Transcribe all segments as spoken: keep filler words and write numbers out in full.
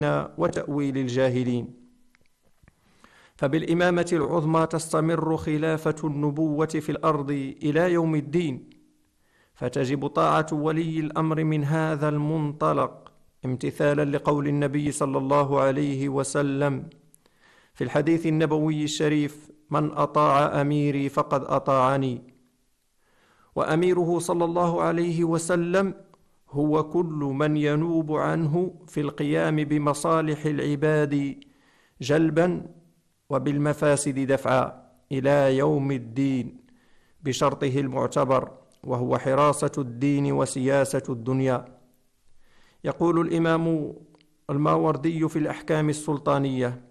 وتأويل الجاهلين. فبالإمامة العظمى تستمر خلافة النبوة في الأرض إلى يوم الدين، فتجب طاعة ولي الأمر من هذا المنطلق، امتثالا لقول النبي صلى الله عليه وسلم في الحديث النبوي الشريف: من أطاع أميري فقد أطاعني. وأميره صلى الله عليه وسلم هو كل من ينوب عنه في القيام بمصالح العباد جلبا وبالمفاسد دفعا إلى يوم الدين، بشرطه المعتبر وهو حراسة الدين وسياسة الدنيا. يقول الإمام الماوردي في الأحكام السلطانية: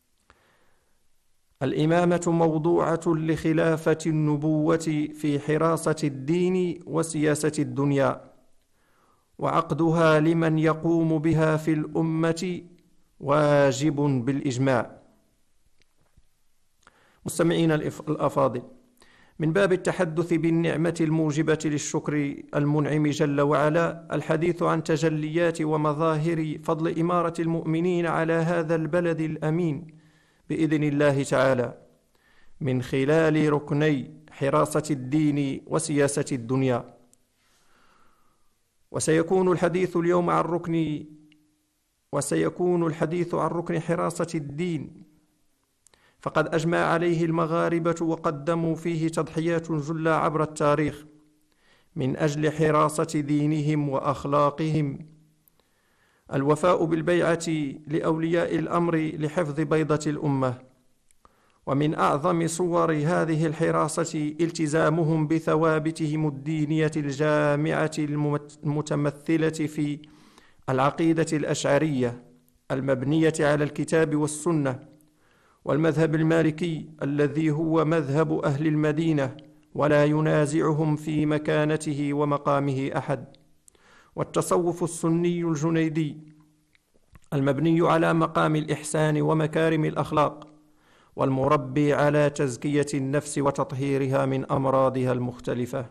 الإمامة موضوعة لخلافة النبوة في حراسة الدين وسياسة الدنيا، وعقدها لمن يقوم بها في الأمة واجب بالإجماع. مستمعين الأفاضل، من باب التحدث بالنعمة الموجبة للشكر المنعم جل وعلا، الحديث عن تجليات ومظاهر فضل إمارة المؤمنين على هذا البلد الأمين بإذن الله تعالى، من خلال ركني حراسة الدين وسياسة الدنيا. وسيكون الحديث اليوم عن ركن وسيكون الحديث عن ركن حراسة الدين، فقد أجمع عليه المغاربة وقدموا فيه تضحيات جلة عبر التاريخ من أجل حراسة دينهم وأخلاقهم. الوفاء بالبيعة لأولياء الأمر لحفظ بيضة الأمة، ومن أعظم صور هذه الحراسة التزامهم بثوابتهم الدينية الجامعة المتمثلة في العقيدة الأشعرية المبنية على الكتاب والسنة، والمذهب المالكي الذي هو مذهب أهل المدينة ولا ينازعهم في مكانته ومقامه أحد، والتصوف السني الجنيدي المبني على مقام الإحسان ومكارم الأخلاق، والمربي على تزكية النفس وتطهيرها من أمراضها المختلفة.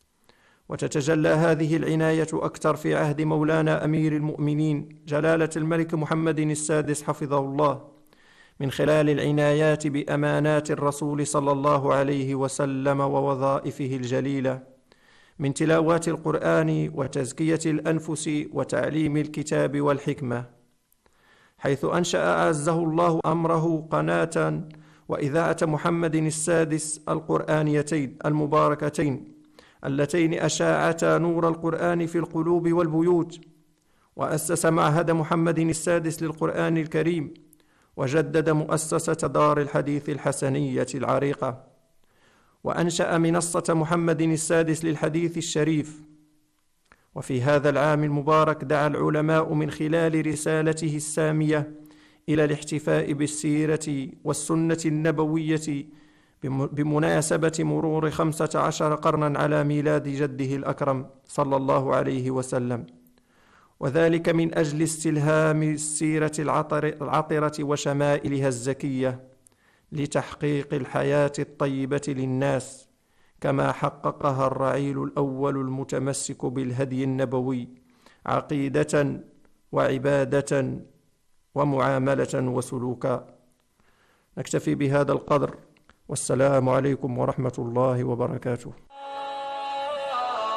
وتتجلى هذه العناية أكثر في عهد مولانا أمير المؤمنين جلالة الملك محمد السادس حفظه الله، من خلال العنايات بأمانات الرسول صلى الله عليه وسلم ووظائفه الجليلة من تلاوات القرآن وتزكية الأنفس وتعليم الكتاب والحكمة، حيث أنشأ أعزه الله أمره قناة وإذاعة محمد السادس القرآنيتين المباركتين اللتين أشاعتا نور القرآن في القلوب والبيوت، وأسس معهد محمد السادس للقرآن الكريم، وجدد مؤسسة دار الحديث الحسنية العريقة، وأنشأ منصة محمد السادس للحديث الشريف. وفي هذا العام المبارك دعا العلماء من خلال رسالته السامية إلى الاحتفاء بالسيرة والسنة النبوية بمناسبة مرور خمسة عشر قرنا على ميلاد جده الأكرم صلى الله عليه وسلم، وذلك من أجل استلهام السيرة العطرة وشمائلها الزكية لتحقيق الحياة الطيبة للناس، كما حققها الرعيل الأول المتمسك بالهدي النبوي عقيدة وعبادة ومعاملة وسلوكا. نكتفي بهذا القدر، والسلام عليكم ورحمة الله وبركاته.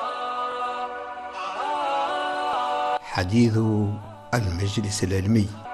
حديث المجلس العلمي.